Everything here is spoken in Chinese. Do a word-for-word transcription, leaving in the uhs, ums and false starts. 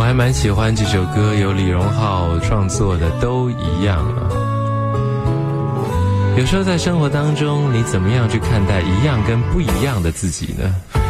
还蛮喜欢这首歌，由李荣浩创作的《都一样》啊。有时候在生活当中，你怎么样去看待一样跟不一样的自己呢？